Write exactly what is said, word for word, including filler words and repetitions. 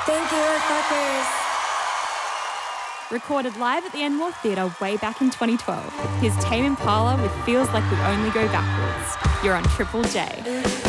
Thank you, fuckers. Recorded live at the Enmore Theatre way back in twenty twelve. Here's Tame Impala with Feels Like We Only Go Backwards. You're on Triple J.